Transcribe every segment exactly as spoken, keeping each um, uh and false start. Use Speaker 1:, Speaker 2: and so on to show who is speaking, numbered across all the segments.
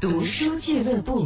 Speaker 1: 读书俱乐部。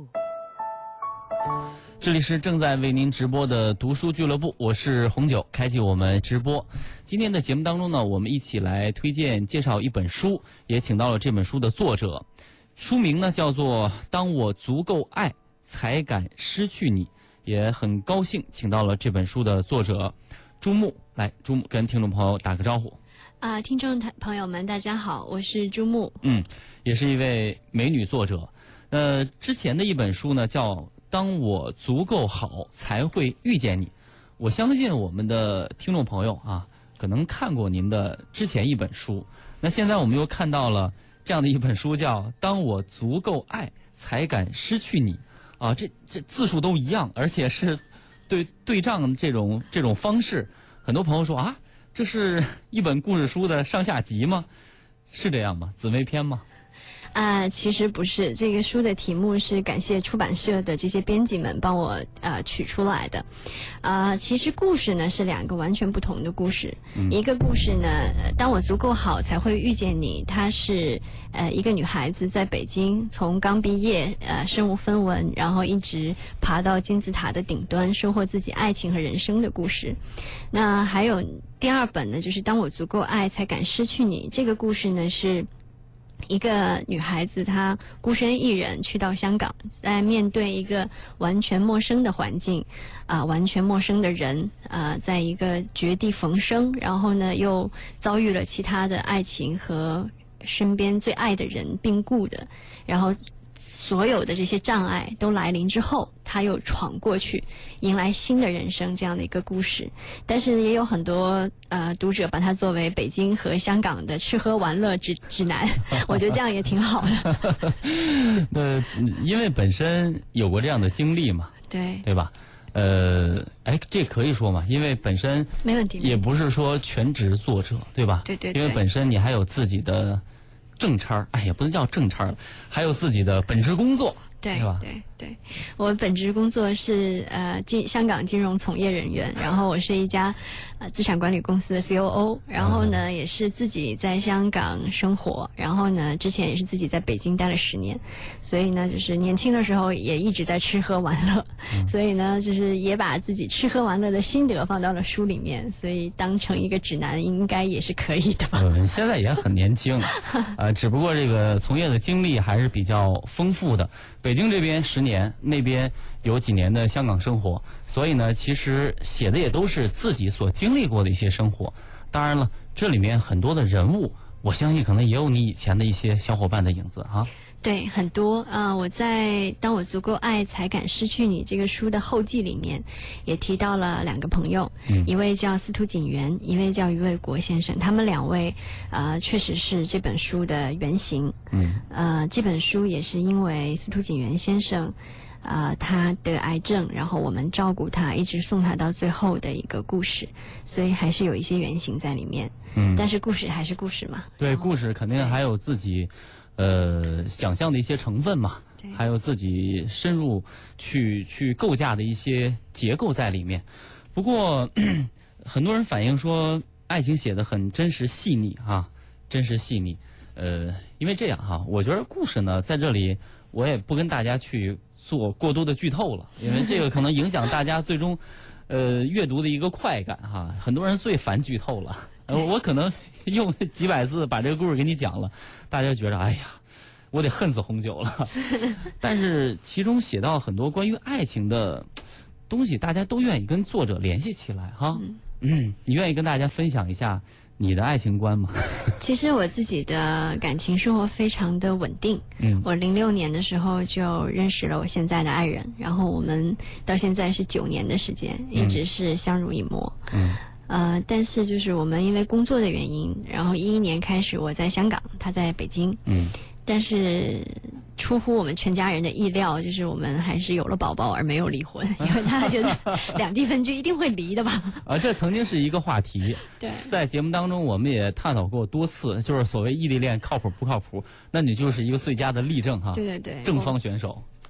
Speaker 2: 这里是正在为您直播的读书俱乐部，我是红九，开启我们直播。今天的节目当中呢，我们一起来推荐介绍一本书，也请到了这本书的作者，书名呢叫做《当我足够爱，才敢失去你》，也很高兴请到了这本书的作者朱木。来，朱木跟听众朋友打个招呼。
Speaker 3: 啊、呃，听众朋友们，大家好，我是朱木。
Speaker 2: 嗯，也是一位美女作者。呃，之前的一本书呢叫《当我足够好，才会遇见你》。我相信我们的听众朋友啊，可能看过您的之前一本书。那现在我们又看到了这样的一本书，叫《当我足够爱，才敢失去你》啊，这这字数都一样，而且是对对仗这种这种方式。很多朋友说啊，这是一本故事书的上下集吗？是这样吗？姊妹篇吗？
Speaker 3: 啊、呃，其实不是，这个书的题目是感谢出版社的这些编辑们帮我呃取出来的。呃，其实故事呢是两个完全不同的故事。嗯、一个故事呢，当我足够好才会遇见你，她是呃一个女孩子在北京，从刚毕业呃身无分文，然后一直爬到金字塔的顶端，收获自己爱情和人生的故事。那还有第二本呢，就是当我足够爱才敢失去你。这个故事呢是一个女孩子，她孤身一人去到香港，在面对一个完全陌生的环境啊、呃，完全陌生的人啊、呃，在一个绝地逢生，然后呢又遭遇了其他的爱情和身边最爱的人病故的，然后所有的这些障碍都来临之后，他又闯过去，迎来新的人生，这样的一个故事。但是也有很多呃读者把它作为北京和香港的吃喝玩乐指指南，我觉得这样也挺好的。
Speaker 2: 那因为本身有过这样的经历嘛，
Speaker 3: 对
Speaker 2: 对吧？呃，哎，这可以说嘛？因为本身
Speaker 3: 没问题，
Speaker 2: 也不是说全职作者，对吧？
Speaker 3: 对对对。
Speaker 2: 因为本身你还有自己的正差，哎，也不能叫正差了，还有自己的本职工作，
Speaker 3: 对
Speaker 2: 吧？
Speaker 3: 对对，我本职工作是呃金香港金融从业人员，然后我是一家呃资产管理公司的 C O O， 然后呢、嗯、也是自己在香港生活，然后呢之前也是自己在北京待了十年，所以呢就是年轻的时候也一直在吃喝玩乐，嗯、所以呢就是也把自己吃喝玩乐的心得放到了书里面，所以当成一个指南应该也是可以的吧。
Speaker 2: 嗯，现在也很年轻，呃，只不过这个从业的经历还是比较丰富的。北京这边十年，那边有几年的香港生活，所以呢，其实写的也都是自己所经历过的一些生活。当然了，这里面很多的人物，我相信可能也有你以前的一些小伙伴的影子啊。
Speaker 3: 对，很多啊、呃！我在《当我足够爱，才敢失去你》这个书的后记里面，也提到了两个朋友，嗯、一位叫司徒锦源，一位叫余卫国先生。他们两位呃，确实是这本书的原型。嗯，呃，这本书也是因为司徒锦源先生，呃，他得癌症，然后我们照顾他，一直送他到最后的一个故事，所以还是有一些原型在里面。嗯，但是故事还是故事嘛。
Speaker 2: 对，故事肯定还有自己。呃，想象的一些成分嘛，还有自己深入去去构架的一些结构在里面。不过很多人反映说，爱情写得很真实细腻啊，真实细腻。呃，因为这样哈、啊，我觉得故事呢，在这里我也不跟大家去做过多的剧透了，因为这个可能影响大家最终呃阅读的一个快感哈、啊。很多人最烦剧透了。呃，我可能用几百字把这个故事给你讲了，大家觉得哎呀，我得恨死红酒了。但是其中写到很多关于爱情的东西，大家都愿意跟作者联系起来哈。嗯, 嗯，你愿意跟大家分享一下你的爱情观吗？
Speaker 3: 其实我自己的感情生活非常的稳定。嗯，我零六年的时候就认识了我现在的爱人，然后我们到现在是九年的时间，一直是相濡以沫。嗯。呃，但是就是我们因为工作的原因，然后一一年开始我在香港，他在北京。嗯。但是出乎我们全家人的意料，就是我们还是有了宝宝而没有离婚，因为大家觉得两地分居一定会离的吧？
Speaker 2: 啊，这曾经是一个话题。
Speaker 3: 对。
Speaker 2: 在节目当中，我们也探讨过多次，就是所谓异地恋靠谱不靠谱？那你就是一个最佳的例证哈。
Speaker 3: 对对对。
Speaker 2: 正方选手。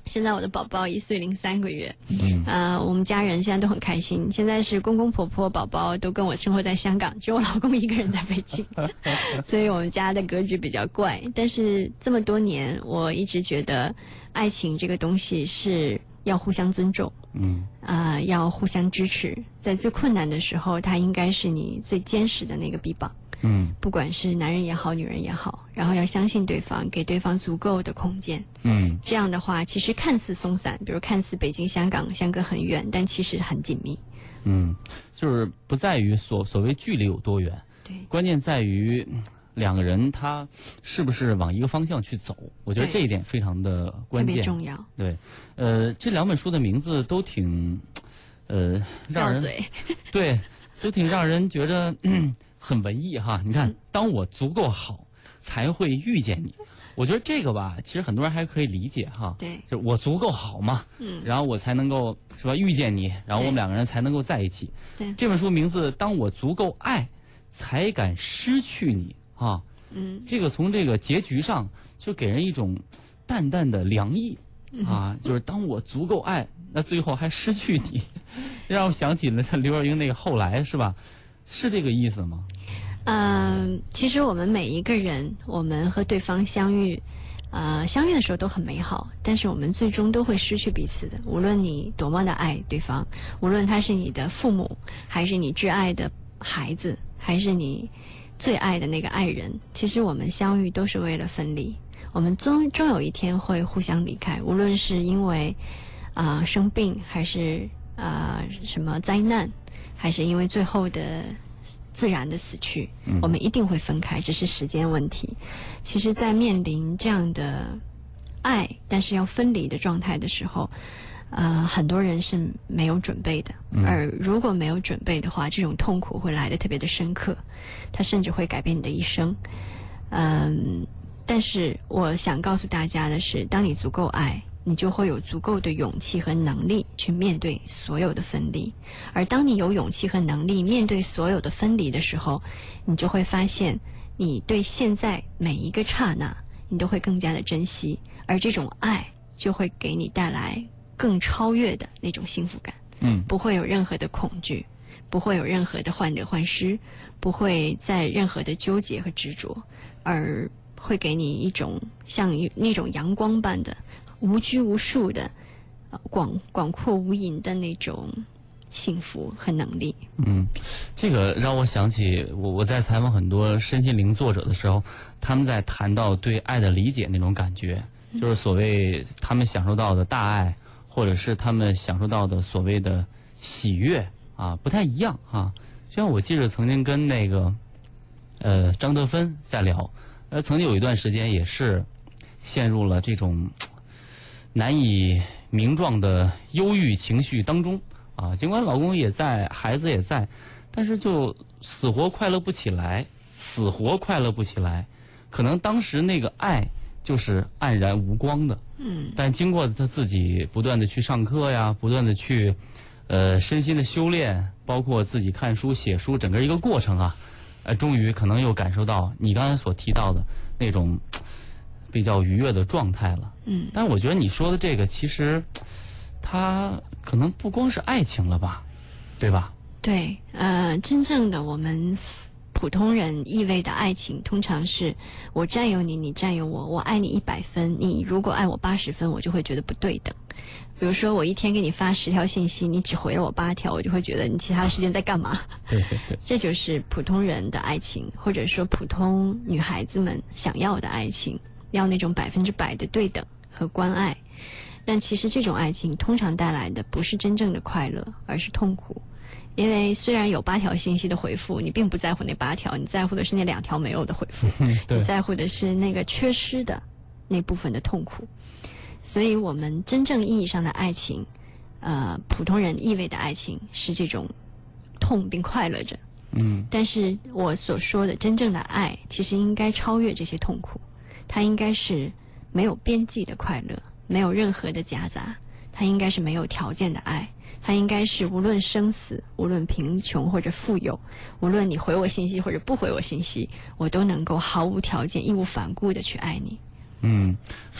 Speaker 3: 现在我的宝宝一岁零三个月，
Speaker 2: 嗯，
Speaker 3: 呃，我们家人现在都很开心。现在是公公婆婆、宝宝都跟我生活在香港，只有我老公一个人在北京，所以我们家的格局比较怪。但是这么多年，我一直觉得爱情这个东西是要互相尊重，
Speaker 2: 嗯，
Speaker 3: 呃，要互相支持，在最困难的时候，它应该是你最坚实的那个臂膀。
Speaker 2: 嗯，
Speaker 3: 不管是男人也好，女人也好，然后要相信对方，给对方足够的空间。
Speaker 2: 嗯，
Speaker 3: 这样的话，其实看似松散，比如看似北京、香港相隔很远，但其实很紧密。
Speaker 2: 嗯，就是不在于所所谓距离有多远，
Speaker 3: 对，
Speaker 2: 关键在于两个人他是不是往一个方向去走。我觉得这一点非常的关键，
Speaker 3: 特别重要。
Speaker 2: 对，呃，这两本书的名字都挺呃让人对，都挺让人觉得。嗯很文艺哈，你看，当我足够好，才会遇见你。我觉得这个吧，其实很多人还可以理解哈。
Speaker 3: 对，
Speaker 2: 就我足够好嘛，嗯，然后我才能够是吧遇见你，然后我们两个人才能够在一起。
Speaker 3: 对，
Speaker 2: 这本书名字《当我足够爱，才敢失去你》啊，
Speaker 3: 嗯，
Speaker 2: 这个从这个结局上就给人一种淡淡的凉意啊，嗯、就是当我足够爱，那最后还失去你，让我想起了刘若英那个后来是吧？是这个意思吗？
Speaker 3: 嗯，其实我们每一个人，我们和对方相遇，呃，相遇的时候都很美好，但是我们最终都会失去彼此的。无论你多么的爱对方，无论他是你的父母，还是你挚爱的孩子，还是你最爱的那个爱人，其实我们相遇都是为了分离。我们终终有一天会互相离开，无论是因为啊、呃、生病，还是啊、呃、什么灾难，还是因为最后的自然的死去，嗯、我们一定会分开，只是时间问题。其实在面临这样的爱但是要分离的状态的时候，呃，很多人是没有准备的，嗯、而如果没有准备的话，这种痛苦会来得特别的深刻，它甚至会改变你的一生。嗯，但是我想告诉大家的是，当你足够爱，你就会有足够的勇气和能力去面对所有的分离。而当你有勇气和能力面对所有的分离的时候，你就会发现你对现在每一个刹那你都会更加的珍惜，而这种爱就会给你带来更超越的那种幸福感。嗯，不会有任何的恐惧，不会有任何的患得患失，不会在任何的纠结和执着，而会给你一种像那种阳光般的无拘无束的广广阔无垠的那种幸福和能力。
Speaker 2: 嗯，这个让我想起我我在采访很多身心灵作者的时候，他们在谈到对爱的理解那种感觉，嗯、就是所谓他们享受到的大爱，或者是他们享受到的所谓的喜悦啊，不太一样啊。像我记得曾经跟那个呃张德芬在聊，呃，曾经有一段时间也是陷入了这种难以名状的忧郁情绪当中啊，尽管老公也在，孩子也在，但是就死活快乐不起来，死活快乐不起来。可能当时那个爱就是黯然无光的，嗯，但经过他自己不断的去上课呀，不断的去呃身心的修炼，包括自己看书写书，整个一个过程啊，呃，终于可能又感受到你刚才所提到的那种比较愉悦的状态了。嗯，但是我觉得你说的这个其实它可能不光是爱情了吧，对吧？
Speaker 3: 对，呃，真正的我们普通人意味的爱情，通常是我占有你，你占有我，我爱你一百分，你如果爱我八十分，我就会觉得不对等。比如说我一天给你发十条信息，你只回了我八条，我就会觉得你其他的时间在干嘛？
Speaker 2: 对对对，
Speaker 3: 这就是普通人的爱情，或者说普通女孩子们想要的爱情，要那种百分之百的对等和关爱。但其实这种爱情通常带来的不是真正的快乐，而是痛苦。因为虽然有八条信息的回复，你并不在乎那八条，你在乎的是那两条没有的回复，你在乎的是那个缺失的那部分的痛苦。所以我们真正意义上的爱情，呃，普通人意味的爱情是这种痛并快乐着。嗯，但是我所说的真正的爱，其实应该超越这些痛苦，它应该是没有边际的快乐，没有任何的夹杂，它应该是没有条件的爱，它应该是无论生死，无论贫穷或者富有，无论你回我信息或者不回我信息，我都能够毫无条件义无反顾的去爱你。
Speaker 2: 嗯，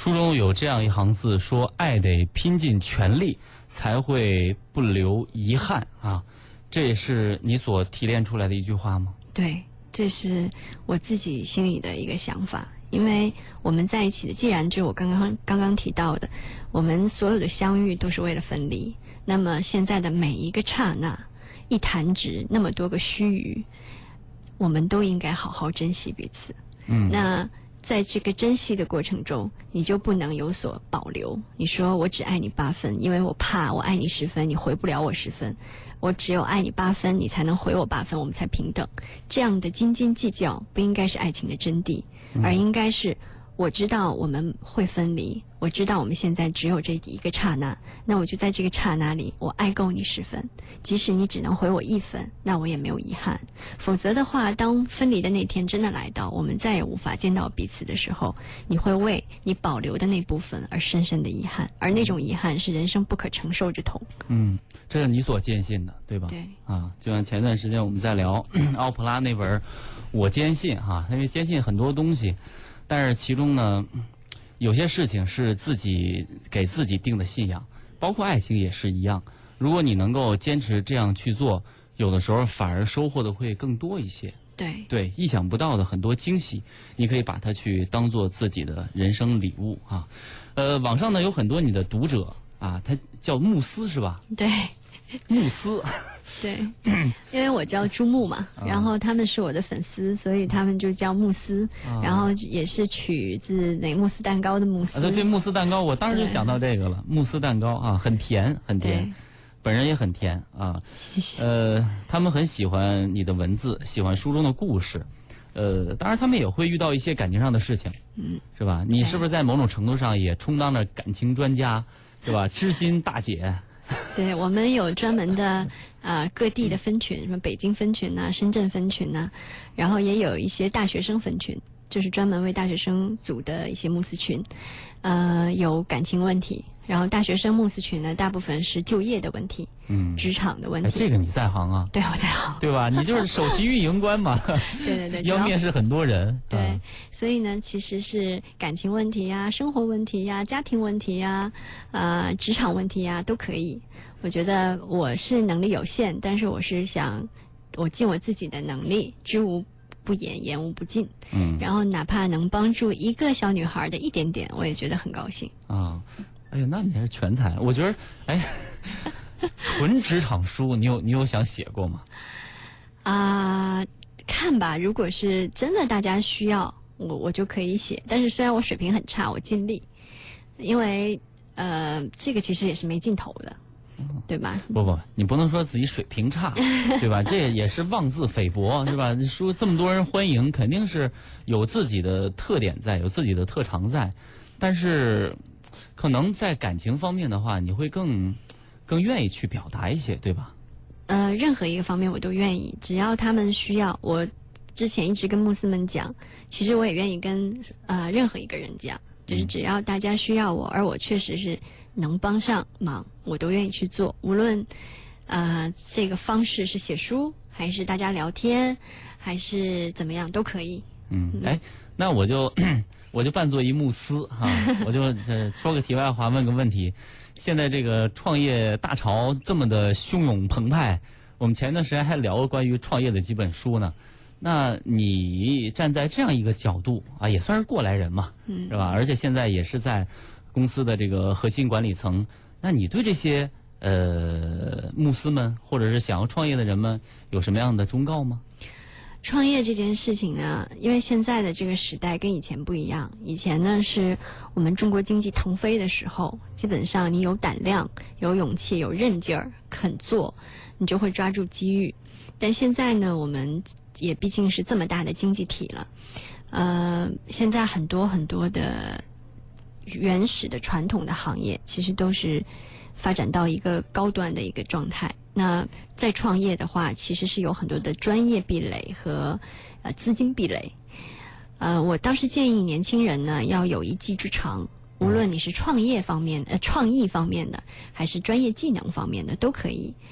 Speaker 2: 书中有这样一行字说：“爱得拼尽全力，才会不留遗憾啊。”这也是你所提炼出来的一句话吗？
Speaker 3: 对，这是我自己心里的一个想法。因为我们在一起的，既然就我刚刚刚刚提到的，我们所有的相遇都是为了分离，那么现在的每一个刹那，一弹指，那么多个须臾，我们都应该好好珍惜彼此。
Speaker 2: 嗯，
Speaker 3: 那在这个珍惜的过程中，你就不能有所保留。你说我只爱你八分，因为我怕我爱你十分，你回不了我十分。我只有爱你八分，你才能回我八分，我们才平等。这样的斤斤计较不应该是爱情的真谛，而应该是我知道我们会分离，我知道我们现在只有这一个刹那，那我就在这个刹那里，我爱够你十分，即使你只能回我一分，那我也没有遗憾。否则的话，当分离的那天真的来到，我们再也无法见到彼此的时候，你会为你保留的那部分而深深的遗憾，而那种遗憾是人生不可承受之痛。
Speaker 2: 嗯，这是你所坚信的，对吧？
Speaker 3: 对。
Speaker 2: 啊，就像前段时间我们在聊奥普拉那本《我坚信》哈，因为坚信很多东西。但是其中呢，有些事情是自己给自己定的信仰，包括爱情也是一样。如果你能够坚持这样去做，有的时候反而收获的会更多一些。
Speaker 3: 对
Speaker 2: 对，意想不到的很多惊喜，你可以把它去当做自己的人生礼物啊。呃，网上呢有很多你的读者啊，他叫慕斯是吧？
Speaker 3: 对，
Speaker 2: 慕斯。
Speaker 3: 对，因为我叫朱慕嘛，然后他们是我的粉丝，所以他们就叫慕斯，
Speaker 2: 啊、
Speaker 3: 然后也是取自那慕斯蛋糕的慕斯。
Speaker 2: 啊，对对，慕斯蛋糕，我当时就想到这个了，慕斯蛋糕啊，很甜，很甜，本人也很甜啊。呃，他们很喜欢你的文字，喜欢书中的故事。呃，当然他们也会遇到一些感情上的事情，嗯，是吧？你是不是在某种程度上也充当着感情专家，是吧？知心大姐。
Speaker 3: 对，我们有专门的呃各地的分群，什么北京分群呐、啊、深圳分群呐、啊，然后也有一些大学生分群，就是专门为大学生组的一些慕斯群，呃，有感情问题。然后大学生慕斯群呢，大部分是就业的问题，嗯，职场的问题。
Speaker 2: 哎，这个你在行啊？
Speaker 3: 对，我在行，
Speaker 2: 对吧？你就是首席运营官嘛。
Speaker 3: 对对对，
Speaker 2: 要面试很多人。
Speaker 3: 对，
Speaker 2: 嗯、
Speaker 3: 所以呢，其实是感情问题呀、生活问题呀、家庭问题呀、呃，职场问题呀，都可以。我觉得我是能力有限，但是我是想，我尽我自己的能力，知无不言，言无不尽。嗯。然后哪怕能帮助一个小女孩的一点点，我也觉得很高兴。
Speaker 2: 啊。哎呀，那你还是全才。我觉得，哎，纯职场书，你有你有想写过吗？
Speaker 3: 啊、呃，看吧，如果是真的大家需要，我我就可以写。但是虽然我水平很差，我尽力，因为呃，这个其实也是没尽头的，对吧？
Speaker 2: 不不，你不能说自己水平差，对吧？这也是妄自菲薄，是吧？书这么多人欢迎，肯定是有自己的特点在，有自己的特长在，但是。可能在感情方面的话，你会更更愿意去表达一些，对吧？
Speaker 3: 呃，任何一个方面我都愿意，只要他们需要。我之前一直跟慕斯们讲，其实我也愿意跟呃任何一个人讲，就是只要大家需要我，而我确实是能帮上忙，我都愿意去做。无论呃这个方式是写书，还是大家聊天，还是怎么样，都可以。
Speaker 2: 嗯，哎，那我就。我就扮作一慕斯哈、啊，我就呃说个题外话，问个问题。现在这个创业大潮这么的汹涌澎湃，我们前段时间还聊过关于创业的几本书呢。那你站在这样一个角度啊，也算是过来人嘛，嗯，是吧？而且现在也是在公司的这个核心管理层，那你对这些呃慕斯们或者是想要创业的人们有什么样的忠告吗？
Speaker 3: 创业这件事情呢，因为现在的这个时代跟以前不一样。以前呢是我们中国经济腾飞的时候，基本上你有胆量、有勇气、有韧劲儿，肯做，你就会抓住机遇。但现在呢，我们也毕竟是这么大的经济体了，呃，现在很多很多的原始的传统的行业，其实都是发展到一个高端的一个状态。那在创业的话，其实是有很多的专业壁垒和呃资金壁垒。呃，我倒是建议年轻人呢要有一技之长，无论你是创业方面、呃创意方面的，还是专业技能方面的，都可以。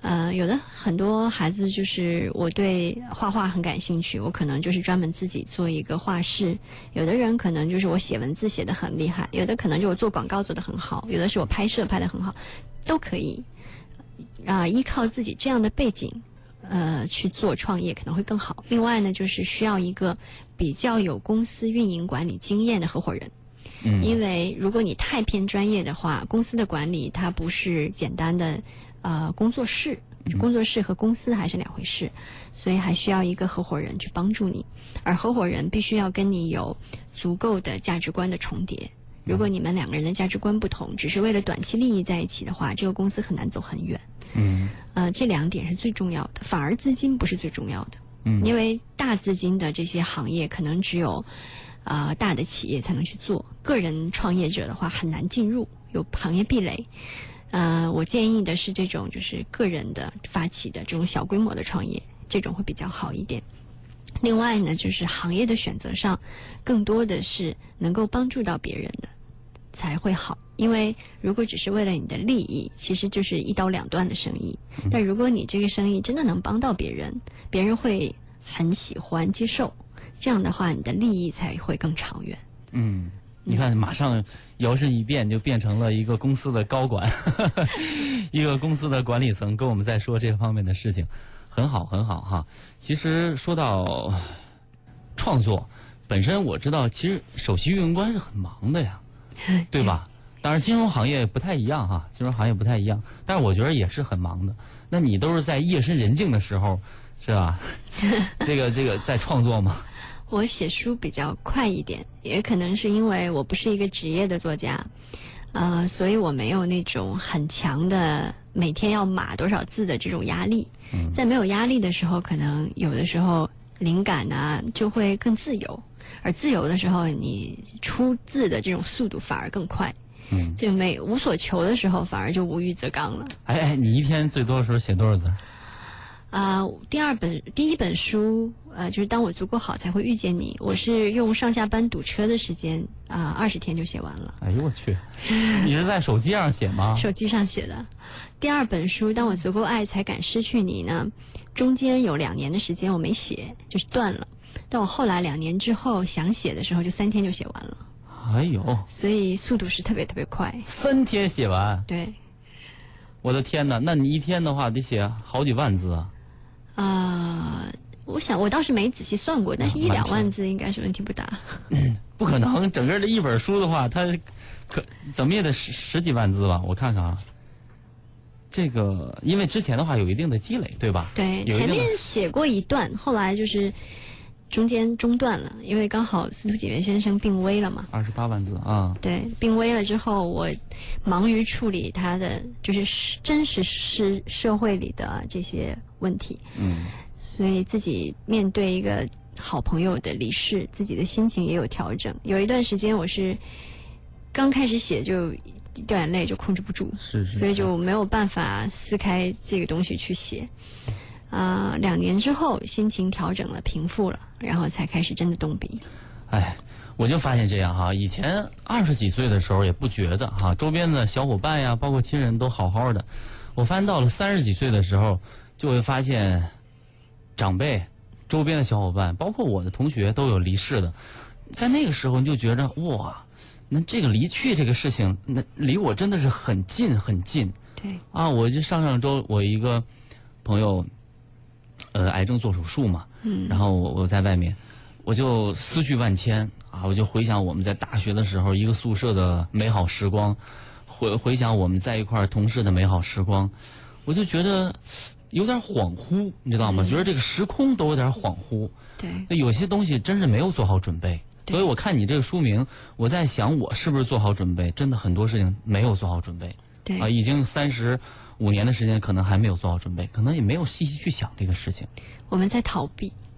Speaker 3: 呃，有的很多孩子就是我对画画很感兴趣，我可能就是专门自己做一个画室。有的人可能就是我写文字写得很厉害，有的可能就我做广告做得很好，有的是我拍摄拍得很好，都可以啊、呃，依靠自己这样的背景呃去做创业可能会更好。另外呢，就是需要一个比较有公司运营管理经验的合伙人。嗯，因为如果你太偏专业的话，公司的管理它不是简单的呃工作室，工作室和公司还是两回事，所以还需要一个合伙人去帮助你，而合伙人必须要跟你有足够的价值观的重叠。如果你们两个人的价值观不同，只是为了短期利益在一起的话，这个公司很难走很远。嗯，呃，这两点是最重要的，反而资金不是最重要的。嗯，因为大资金的这些行业可能只有啊、呃、大的企业才能去做，个人创业者的话很难进入，有行业壁垒。呃，我建议的是这种就是个人的发起的这种小规模的创业，这种会比较好一点。另外呢，就是行业的选择上，更多的是能够帮助到别人的才会好。因为如果只是为了你的利益，其实就是一刀两断的生意。但如果你这个生意真的能帮到别人，别人会很喜欢接受，这样的话你的利益才会更长远。
Speaker 2: 嗯。你看，马上摇身一变就变成了一个公司的高管，一个公司的管理层跟我们在说这方面的事情，很好很好哈。其实说到创作本身，我知道其实首席运营官是很忙的呀，对吧？当然金融行业不太一样哈，金融行业不太一样，但是我觉得也是很忙的。那你都是在夜深人静的时候，是吧？这个这个在创作吗？
Speaker 3: 我写书比较快一点，也可能是因为我不是一个职业的作家，呃，所以我没有那种很强的每天要码多少字的这种压力。嗯，在没有压力的时候，可能有的时候灵感啊就会更自由，而自由的时候，你出字的这种速度反而更快。嗯，就没无所求的时候，反而就无欲则刚了。
Speaker 2: 哎哎，你一天最多的时候写多少字？
Speaker 3: 啊、呃，第二本第一本书，呃，就是当我足够好才会遇见你。我是用上下班堵车的时间啊，二、呃、十天就写完了。
Speaker 2: 哎呦我去！你是在手机上写吗？
Speaker 3: 手机上写的。第二本书，当我足够爱才敢失去你呢，中间有两年的时间我没写，就是断了。但我后来两年之后想写的时候，就三天就写完了。
Speaker 2: 哎呦！
Speaker 3: 所以速度是特别特别快。
Speaker 2: 三天写完？
Speaker 3: 对。
Speaker 2: 我的天哪！那你一天的话得写好几万字啊。
Speaker 3: 啊、呃，我想我倒是没仔细算过，但是一两万字应该是问题不大。
Speaker 2: 嗯，不可能，整个的一本书的话，它可怎么也得十十几万字吧？我看看啊，这个因为之前的话有一定的积累，对吧？
Speaker 3: 对，前面写过一段，后来就是中间中断了，因为刚好司徒解元先生病危了嘛。
Speaker 2: 二十八万字啊。
Speaker 3: 对，病危了之后，我忙于处理他的就是真实是社会里的这些问题。嗯。所以自己面对一个好朋友的离世，自己的心情也有调整。有一段时间我是刚开始写就掉眼泪，就控制不住，
Speaker 2: 是是，
Speaker 3: 所以就没有办法撕开这个东西去写。啊、呃，两年之后心情调整了，平复了，然后才开始真的动笔。
Speaker 2: 哎，我就发现这样哈，以前二十几岁的时候也不觉得哈，周边的小伙伴呀，包括亲人都好好的。我发现到了三十几岁的时候，就会发现长辈、周边的小伙伴，包括我的同学都有离世的。在那个时候，你就觉得哇，那这个离去这个事情，那离我真的是很近很近。
Speaker 3: 对。啊，
Speaker 2: 我就上上周我一个朋友。呃，癌症做手术嘛，嗯，然后我我在外面，我就思绪万千啊，我就回想我们在大学的时候一个宿舍的美好时光，回回想我们在一块儿同事的美好时光，我就觉得有点恍惚，你知道吗？嗯、觉得这个时空都有点恍惚。
Speaker 3: 对，
Speaker 2: 有些东西真是没有做好准备，所以我看你这个书名，我在想我是不是做好准备？真的很多事情没有做好准备。
Speaker 3: 对
Speaker 2: 啊，已经三十五年的时间，可能还没有做好准备，可能也没有细细去想这个事情。
Speaker 3: 我们在逃避。